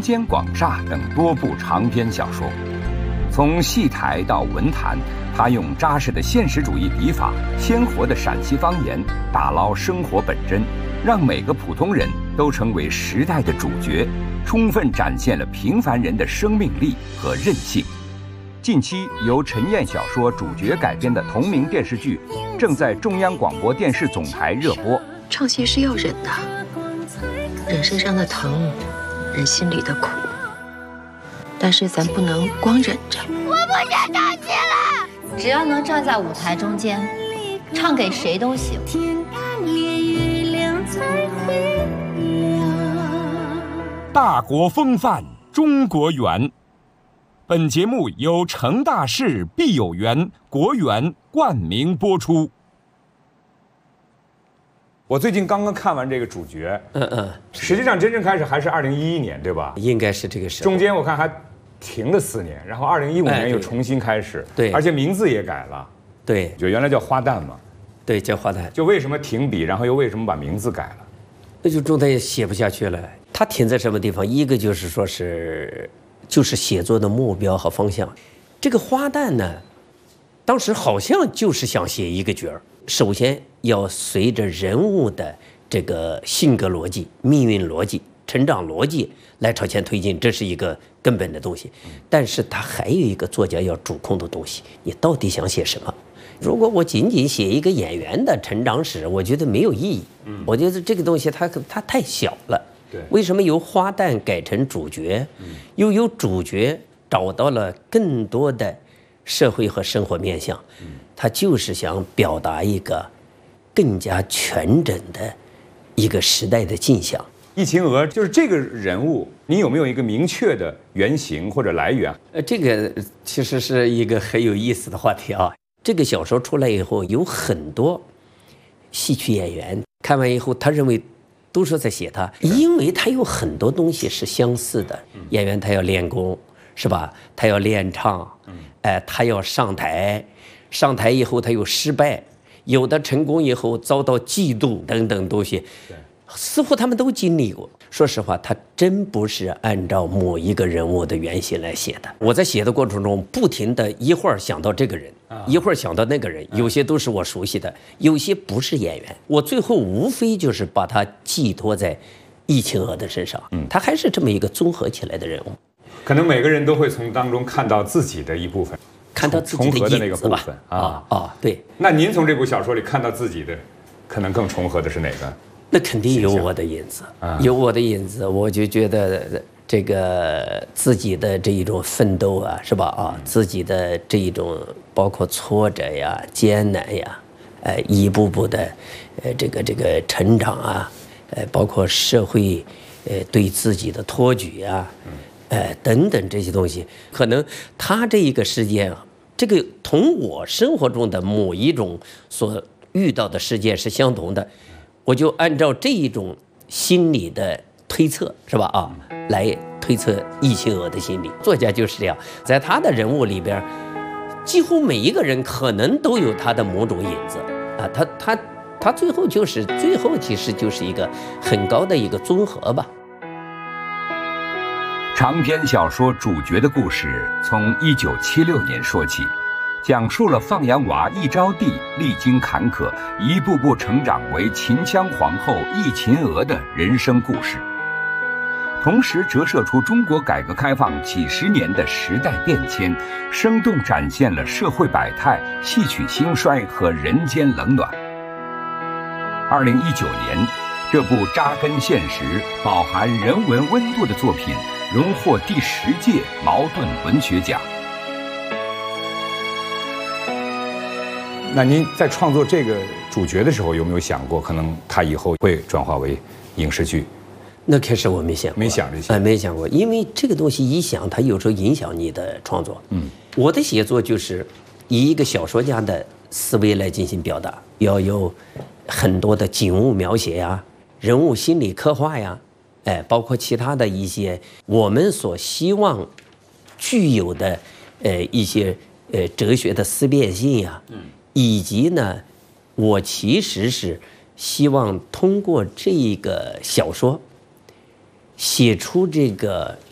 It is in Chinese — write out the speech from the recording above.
间广厦》等多部长篇小说。从戏台到文坛，他用扎实的现实主义笔法、鲜活的陕西方言，打捞生活本真，让每个普通人都成为时代的主角，充分展现了平凡人的生命力和韧性。近期由陈燕小说主角改编的同名电视剧，正在中央广播电视总台热播。 唱戏是要忍的，忍身上的疼，忍心里的苦。但是咱不能光忍着。 我不想唱戏了。 只要能站在舞台中间，唱给谁都行。 大国风范，中国园。本节目由成大事必有园国园冠名播出。 我最近刚刚看完这个主角，实际上真正开始还是2011年，对吧？ 应该是这个时候。 中间我看还停了4年，然后2015年又重新开始， 对， 而且名字也改了， 对， 就原来叫花旦嘛， 对，叫花旦。 就为什么停笔，然后又为什么把名字改了？ 那就中他也写不下去了。他停在什么地方？一个就是说就是写作的目标和方向。这个花旦呢，当时好像就是想写一个角儿，首先要随着人物的这个性格逻辑、命运逻辑、成长逻辑来朝前推进，这是一个根本的东西。但是他还有一个作家要主控的东西，你到底想写什么？如果我仅仅写一个演员的成长史，我觉得没有意义。我觉得这个东西它太小了。为什么由花旦改成主角，又由主角找到了更多的社会和生活面向？他就是想表达一个更加全整的一个时代的镜像。 易秦娥就是这个人物，你有没有一个明确的原型或者来源？ 这个其实是一个很有意思的话题啊。这个小说出来以后，有很多戏曲演员看完以后，他认为都说在写他，因为他有很多东西是相似的。演员他要练功，是吧？他要练唱，他要上台，上台以后他有失败，有的成功以后遭到嫉妒等等东西，似乎他们都经历过。说实话，他真不是按照某一个人物的原型来写的。我在写的过程中，不停的一会儿想到这个人，一会儿想到那个人，有些都是我熟悉的，有些不是演员。我最后无非就是把它寄托在易秦娥的身上，他还是这么一个综合起来的人物。 可能每个人都会从当中看到自己的一部分， 看到自己的重合的那个部分对。 那您从这部小说里看到自己的，可能更重合的是哪个？ 那肯定有我的影子，有我的影子，我就觉得这个自己的这一种奋斗啊，是吧？自己的这一种包括挫折呀、艰难呀，一步步的，这个成长啊，包括社会，对自己的托举啊，等等这些东西，可能他这一个事件，这个同我生活中的某一种所遇到的事件是相同的。我就按照这一种心理的推测，是吧？来推测易秦娥的心理。作家就是这样，在他的人物里边，几乎每一个人可能都有他的某种影子啊。他最后其实就是一个很高的一个综合吧。 长篇小说主角的故事从1976年说起。讲述了放羊娃易招娣历经坎坷，一步步成长为秦腔皇后易秦娥的人生故事，同时折射出中国改革开放几十年的时代变迁，生动展现了社会百态、戏曲兴衰和人间冷暖。2019年，这部扎根现实、饱含人文温度的作品荣获第10届茅盾文学奖。 那您在创作这个主角的时候，有没有想过，可能他以后会转化为影视剧？ 那开始我没想过， 没想这些， 没想过，因为这个东西一想，它有时候影响你的创作。我的写作就是以一个小说家的思维来进行表达，要有很多的景物描写呀、人物心理刻画呀，包括其他的一些我们所希望具有的一些哲学的思辨性呀。以及呢，我其实是希望通过这个小说，写出这个